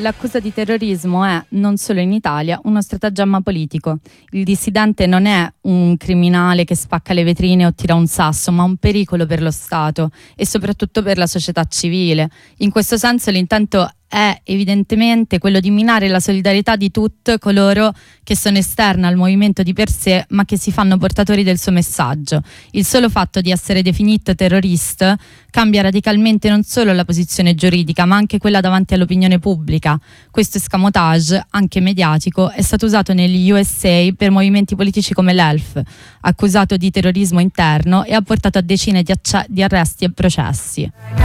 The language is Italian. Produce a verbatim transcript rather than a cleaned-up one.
L'accusa di terrorismo è, non solo in Italia, uno stratagemma politico. Il dissidente non è un criminale che spacca le vetrine o tira un sasso, ma un pericolo per lo Stato e soprattutto per la società civile. In questo senso l'intento è evidentemente quello di minare la solidarietà di tutti coloro che sono esterni al movimento di per sé, ma che si fanno portatori del suo messaggio. Il solo fatto di essere definito terrorista cambia radicalmente non solo la posizione giuridica, ma anche quella davanti all'opinione pubblica. Questo escamotage, anche mediatico, è stato usato negli U S A per movimenti politici come l'E L F, accusato di terrorismo interno, e ha portato a decine di, accia- di arresti e processi.